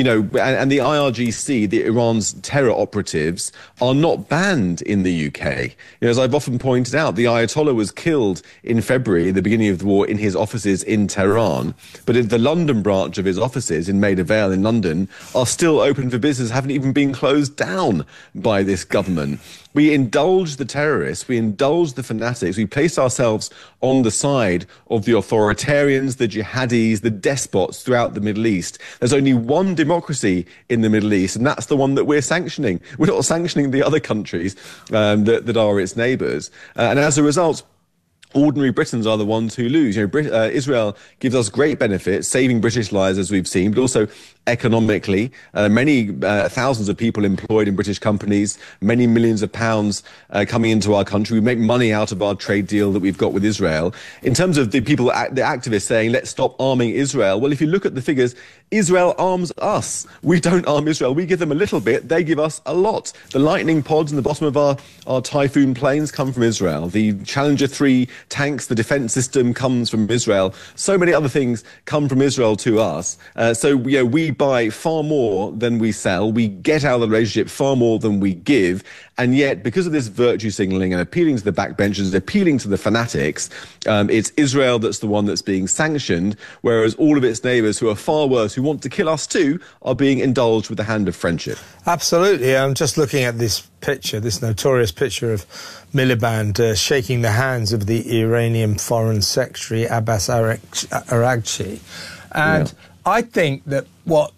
IRGC, Iran's terror operatives, are not banned in the UK. As I've often pointed out, the Ayatollah was killed in February, the beginning of the war, in his offices in Tehran. But in the London branch of his offices in Maida Vale in London are still open for business, haven't even been closed down by this government. We indulge the terrorists, we indulge the fanatics, we place ourselves on the side of the authoritarians, the jihadis, the despots throughout the Middle East. There's only one democracy in the Middle East, and that's the one that we're sanctioning. We're not sanctioning the other countries that are its neighbours. And as a result, ordinary Britons are the ones who lose. Israel gives us great benefits, saving British lives, as we've seen, but also economically, many thousands of people employed in British companies, many millions of pounds coming into our country. We make money out of our trade deal that we've got with Israel. In terms of the people, the activists saying, let's stop arming Israel, well, if you look at the figures, Israel arms us. We don't arm Israel. We give them a little bit. They give us a lot. The Lightning pods in the bottom of our Typhoon planes come from Israel. The Challenger 3 tanks, the defense system comes from Israel. So many other things come from Israel to us. So we buy far more than we sell. We get out of the relationship far more than we give. And yet, because of this virtue signalling and appealing to the backbenchers, appealing to the fanatics, it's Israel that's the one that's being sanctioned, whereas all of its neighbours, who are far worse, who want to kill us too, are being indulged with the hand of friendship. Absolutely. I'm just looking at this picture, this notorious picture of Miliband shaking the hands of the Iranian Foreign Secretary Abbas Araghchi. And I think that what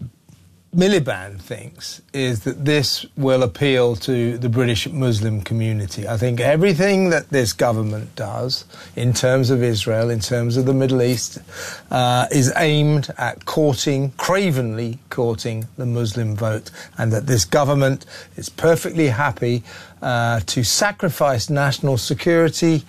Miliband thinks is that this will appeal to the British Muslim community. I think everything that this government does in terms of Israel, in terms of the Middle East, is aimed at cravenly courting the Muslim vote, and that this government is perfectly happy to sacrifice national security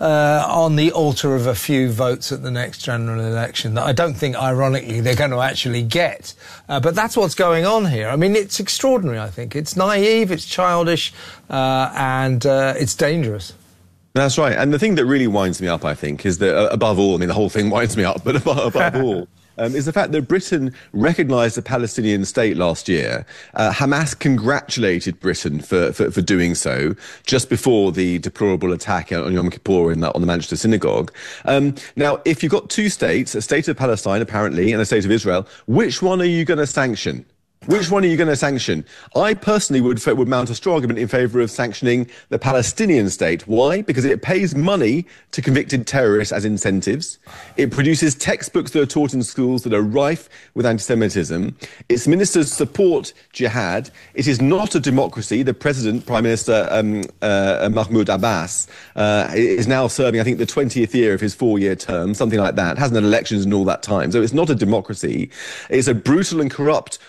on the altar of a few votes at the next general election that I don't think, ironically, they're going to actually get. But that's what's going on here. I mean, it's extraordinary, I think. It's naive, it's childish, and it's dangerous. That's right. And the thing that really winds me up, I think, is that above all, I mean, the whole thing winds me up, but above all, is the fact that Britain recognised the Palestinian state last year. Hamas congratulated Britain for doing so just before the deplorable attack on Yom Kippur on the Manchester synagogue. Now, if you've got two states, a state of Palestine, apparently, and a state of Israel, which one are you going to sanction? Which one are you going to sanction? I personally would mount a strong argument in favour of sanctioning the Palestinian state. Why? Because it pays money to convicted terrorists as incentives. It produces textbooks that are taught in schools that are rife with anti-Semitism. Its ministers support jihad. It is not a democracy. The President, Prime Minister Mahmoud Abbas, is now serving, I think, the 20th year of his 4-year term, something like that. Hasn't had elections in all that time. So it's not a democracy. It's a brutal and corrupt authoritarian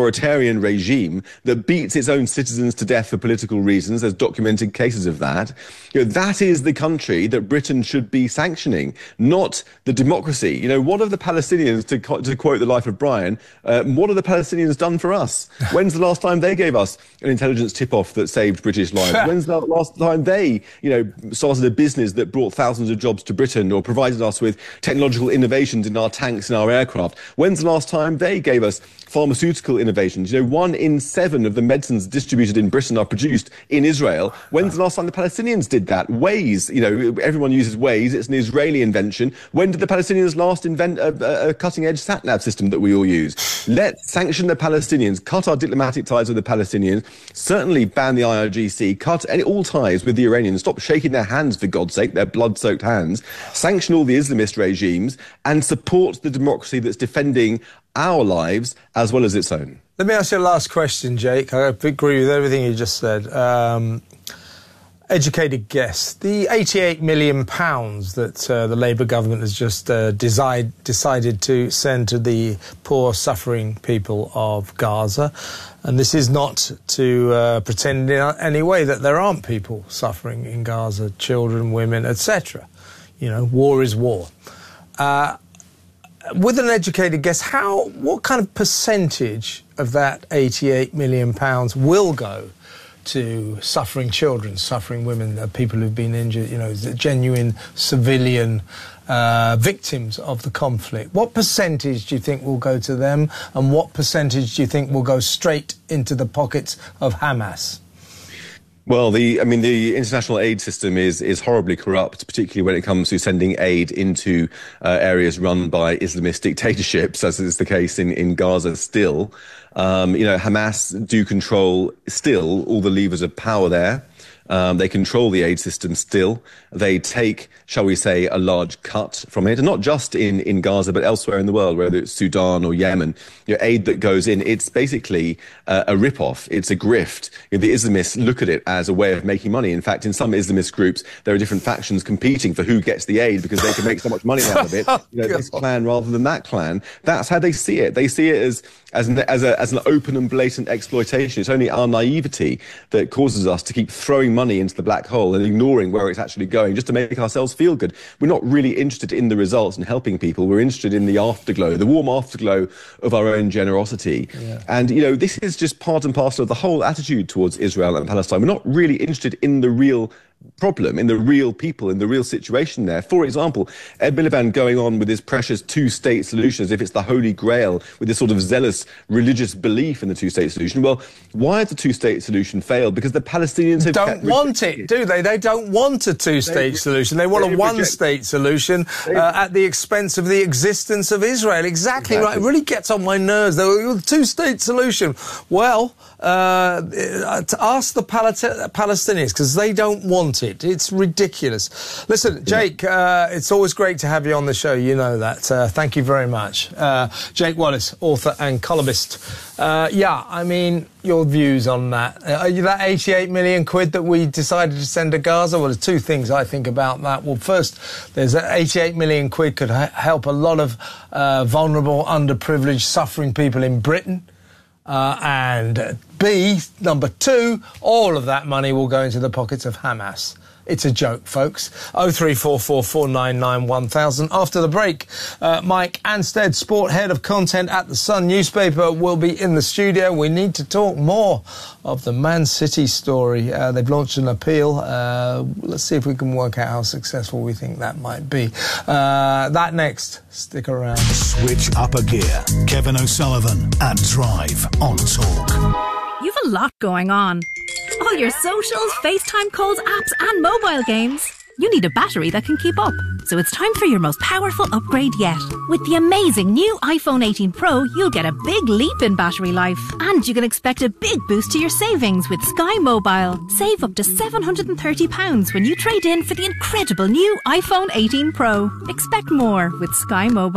authoritarian regime that beats its own citizens to death for political reasons. There's documented cases of that. That is the country that Britain should be sanctioning, not the democracy. What have the Palestinians, to quote The Life of Brian, what have the Palestinians done for us? When's the last time they gave us an intelligence tip-off that saved British lives? When's the last time they, started a business that brought thousands of jobs to Britain or provided us with technological innovations in our tanks and our aircraft? When's the last time they gave us pharmaceutical innovations? 1 in 7 of the medicines distributed in Britain are produced in Israel. When's the last time the Palestinians did that? Waze, everyone uses Waze. It's an Israeli invention. When did the Palestinians last invent a cutting-edge sat-nav system that we all use? Let's sanction the Palestinians, cut our diplomatic ties with the Palestinians, certainly ban the IRGC, cut all ties with the Iranians, stop shaking their hands, for God's sake, their blood-soaked hands, sanction all the Islamist regimes, and support the democracy that's defending our lives as well as its own. Let me ask you a last question, Jake. I agree with everything you just said. Educated guess. The £88 million that the Labour government has just decided to send to the poor, suffering people of Gaza. And this is not to pretend in any way that there aren't people suffering in Gaza, children, women, etc. War is war. With an educated guess, what kind of percentage of that £88 million will go to suffering children, suffering women, people who've been injured, genuine civilian victims of the conflict? What percentage do you think will go to them, and what percentage do you think will go straight into the pockets of Hamas? Well, the international aid system is horribly corrupt, particularly when it comes to sending aid into areas run by Islamist dictatorships, as is the case in Gaza still. Hamas do control still all the levers of power there. They control the aid system still. They take, shall we say, a large cut from it, and not just in Gaza, but elsewhere in the world, whether it's Sudan or Yemen. Aid that goes in, it's basically a rip-off. It's a grift. The Islamists look at it as a way of making money. In fact, in some Islamist groups, there are different factions competing for who gets the aid because they can make so much money out of it. This clan rather than that clan. That's how they see it. They see it as an open and blatant exploitation. It's only our naivety that causes us to keep throwing money into the black hole and ignoring where it's actually going just to make ourselves feel good. We're not really interested in the results and helping people. We're interested in the afterglow, the warm afterglow of our own generosity. Yeah. And, this is just part and parcel of the whole attitude towards Israel and Palestine. We're not really interested in the real problem, in the real people, in the real situation there. For example, Ed Miliband going on with his precious two-state solution as if it's the holy grail, with this sort of zealous religious belief in the two-state solution. Well, why has the two-state solution failed? Because the Palestinians don't want it, do they? They don't want a two-state solution. They want a one-state solution at the expense of the existence of Israel. Exactly right. It really gets on my nerves. The two-state solution. Well, to ask the Palestinians, because they don't want it. It's ridiculous. Listen, Jake, it's always great to have you on the show. You know that. Thank you very much. Jake Wallace, author and columnist. Your views on that. That 88 million quid that we decided to send to Gaza, well, there's two things I think about that. Well, first, there's 88 million quid could help a lot of vulnerable, underprivileged, suffering people in Britain. And B, number two, all of that money will go into the pockets of Hamas. It's a joke, folks. 0344 499 1000. After the break, Mike Anstead, sport head of content at the Sun newspaper, will be in the studio. We need to talk more of the Man City story. They've launched an appeal. Let's see if we can work out how successful we think that might be. That next. Stick around. Switch up a gear. Kevin O'Sullivan and Drive on Talk. You've a lot going on. All your socials, FaceTime calls, apps and mobile games. You need a battery that can keep up. So it's time for your most powerful upgrade yet. With the amazing new iPhone 18 Pro, you'll get a big leap in battery life. And you can expect a big boost to your savings with Sky Mobile. Save up to £730 when you trade in for the incredible new iPhone 18 Pro. Expect more with Sky Mobile.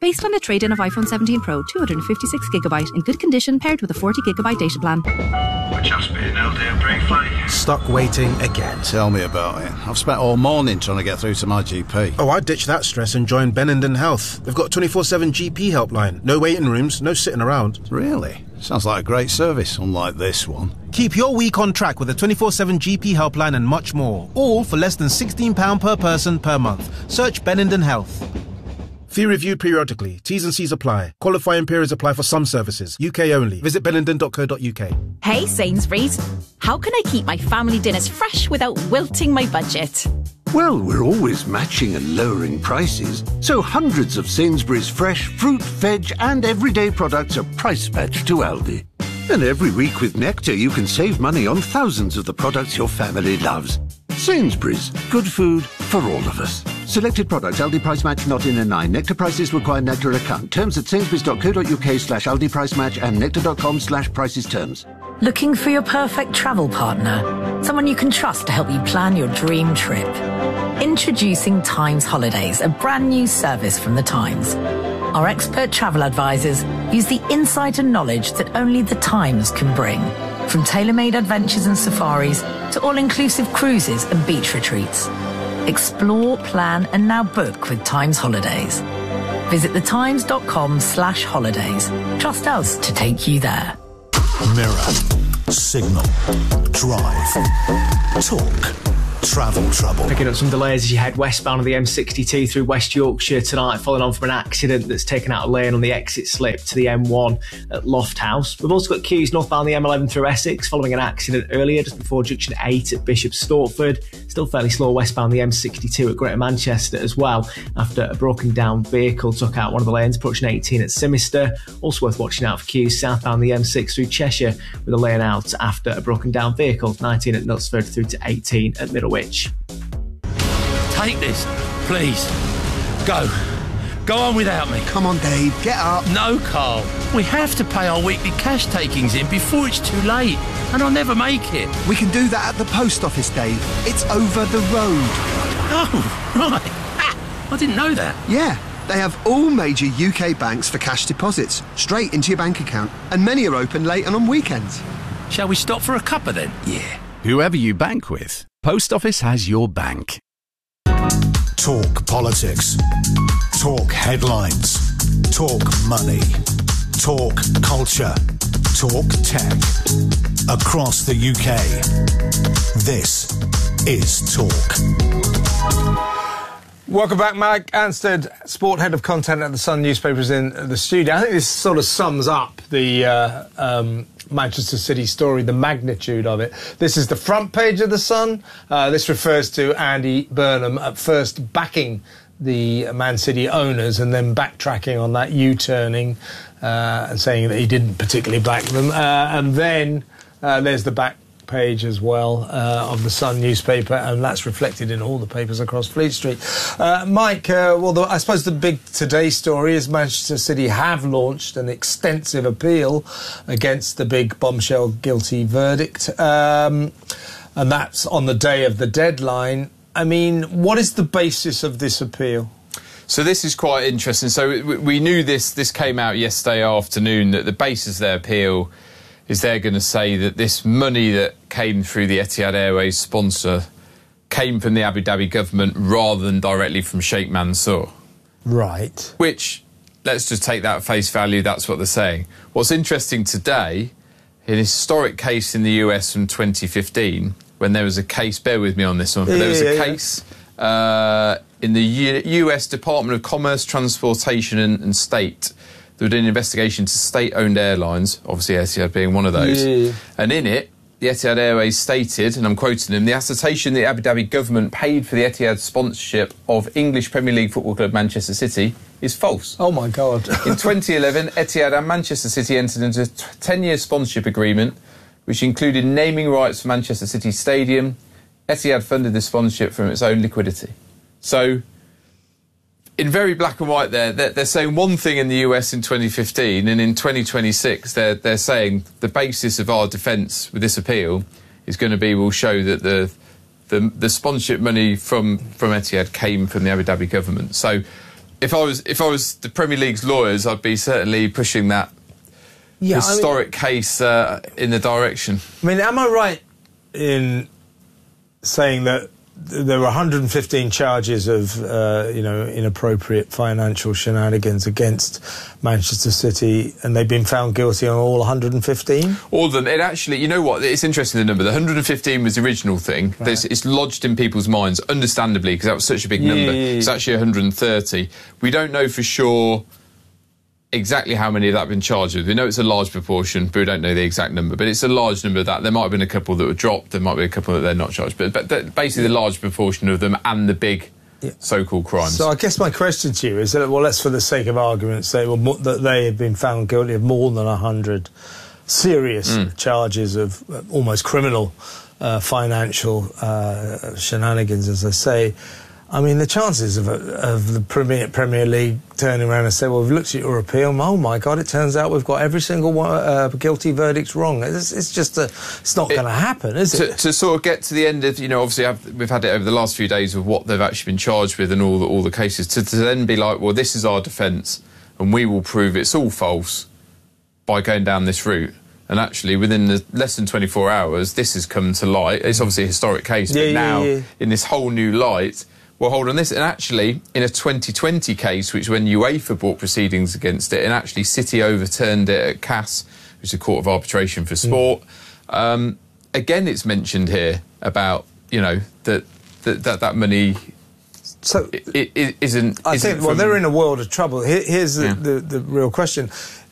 Based on a trade-in of iPhone 17 Pro, 256GB in good condition paired with a 40GB data plan. We're just being held here briefly. Stuck waiting again. Tell me about it. I've spent all morning trying to get through to my GP. Oh, I'd ditch that stress and join Benenden Health. They've got a 24/7 GP helpline. No waiting rooms, no sitting around. Really? Sounds like a great service, unlike this one. Keep your week on track with a 24/7 GP helpline and much more. All for less than £16 per person per month. Search Benenden Health. Fee reviewed periodically. T's and C's apply. Qualifying periods apply for some services. UK only. Visit benenden.co.uk. Hey Sainsbury's, how can I keep my family dinners fresh without wilting my budget? Well, we're always matching and lowering prices, so hundreds of Sainsbury's fresh fruit, veg and everyday products are price matched to Aldi. And every week with Nectar you can save money on thousands of the products your family loves. Sainsbury's, good food for all of us. Selected products, Aldi price match not in a 9. Nectar prices require Nectar account. Terms at sainsbury's.co.uk/Aldi price match and nectar.com/prices terms. Looking for your perfect travel partner? Someone you can trust to help you plan your dream trip? Introducing Times Holidays, a brand new service from the Times. Our expert travel advisors use the insight and knowledge that only the Times can bring. From tailor-made adventures and safaris to all-inclusive cruises and beach retreats. Explore, plan and now book with Times Holidays. Visit thetimes.com/holidays. Trust us to take you there. Mirror, signal, drive, talk, travel trouble. Picking up some delays as you head westbound on the M62 through West Yorkshire tonight, following on from an accident that's taken out a lane on the exit slip to the M1 at Lofthouse. We've also got queues northbound the M11 through Essex following an accident earlier just before junction 8 at Bishop Stortford. Still fairly slow westbound the M62 at Greater Manchester as well after a broken down vehicle took out one of the lanes approaching 18 at Simister. Also worth watching out for queues southbound the M6 through Cheshire with a lane out after a broken down vehicle, 19 at Knutsford through to 18 at Middlewich. Take this, please. Go. Go on without me. Come on, Dave, get up. No, Carl. We have to pay our weekly cash takings in before it's too late, and I'll never make it. We can do that at the post office, Dave. It's over the road. Oh, right. I didn't know that. Yeah, they have all major UK banks for cash deposits, straight into your bank account, and many are open late and on weekends. Shall we stop for a cuppa then? Yeah. Whoever you bank with, Post Office has your bank. Talk politics. Talk headlines. Talk money. Talk culture. Talk tech. Across the UK. This is Talk. Welcome back, Mike Anstead, Sport Head of Content at The Sun newspapers in the studio. I think this sort of sums up the Manchester City story, the magnitude of it. This is the front page of The Sun. This refers to Andy Burnham at first backing the Man City owners and then backtracking on that, U-turning and saying that he didn't particularly back them. And then there's the back page as well of the Sun newspaper, and that's reflected in all the papers across Fleet Street. Mike, I suppose the big today story is Manchester City have launched an extensive appeal against the big bombshell guilty verdict, and that's on the day of the deadline. I mean, what is the basis of this appeal? So this is quite interesting. So we knew this came out yesterday afternoon, that the basis of their appeal is they're going to say that this money that came through the Etihad Airways sponsor came from the Abu Dhabi government rather than directly from Sheikh Mansour. Right. Which, let's just take that at face value, that's what they're saying. What's interesting today, in a historic case in the US from 2015, when there was a case, bear with me on this one, but there was a case in the US Department of Commerce, Transportation and State. They did an investigation to state-owned airlines, obviously Etihad being one of those. Yeah. And in it, the Etihad Airways stated, and I'm quoting them, the assertion the Abu Dhabi government paid for the Etihad sponsorship of English Premier League football club Manchester City is false. Oh, my God. In 2011, Etihad and Manchester City entered into a 10-year sponsorship agreement, which included naming rights for Manchester City Stadium. Etihad funded the sponsorship from its own liquidity. So, in very black and white there, they're saying one thing in the US in 2015, and in 2026 they're saying the basis of our defence with this appeal is going to be, we'll show that the sponsorship money from Etihad came from the Abu Dhabi government. So if I was the Premier League's lawyers, I'd be certainly pushing that historic case in the direction. I mean, am I right in saying that there were 115 charges of, inappropriate financial shenanigans against Manchester City, and they've been found guilty on all 115? All of them. It actually, you know what? It's interesting, the number. The 115 was the original thing. Right. It's lodged in people's minds, understandably, because that was such a big number. It's actually 130. We don't know for sure exactly how many of that have been charged with. We know it's a large proportion, but we don't know the exact number. But it's a large number of that. There might have been a couple that were dropped. There might be a couple that they're not charged. But basically the large proportion of them and the big so-called crimes. So I guess my question to you is that, well, let's, for the sake of argument, say that they have been found guilty of more than 100 serious charges of almost criminal financial shenanigans, as I say. I mean, the chances of the Premier League turning around and say, well, we've looked at your appeal, oh my God, it turns out we've got every single one, guilty verdicts wrong. It's just it's not going to happen, is it? To sort of get to the end of, obviously we've had it over the last few days of what they've actually been charged with and all the cases, to then be like, well, this is our defence and we will prove it's all false by going down this route. And actually, within less than 24 hours, this has come to light. It's obviously a historic case, but now, in this whole new light, well, hold on this. And actually, in a 2020 case, which when UEFA brought proceedings against it, and actually City overturned it at CAS, which is a Court of Arbitration for Sport, again, it's mentioned here about, that money it isn't... I think, well, they're in a world of trouble. Here's the real question.